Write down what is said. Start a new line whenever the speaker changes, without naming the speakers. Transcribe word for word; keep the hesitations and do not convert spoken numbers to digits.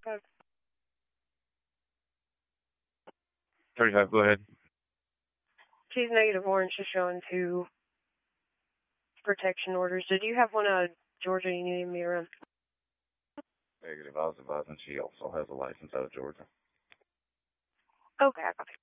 Go.
thirty-five, go ahead.
She's negative orange is showing two protection orders. Did you have one out of Georgia you needed me around?
Negative, I was advising she also has a license out of Georgia.
Okay, I copy.